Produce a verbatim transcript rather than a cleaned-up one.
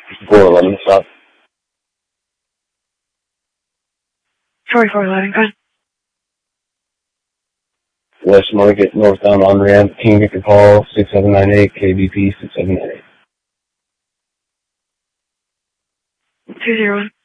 four eleven, stop. Sorry, four eleven, go ahead. West Market, northbound on ramp, King Victor Call, six seven nine eight, K B P six seven nine eight. two zero one.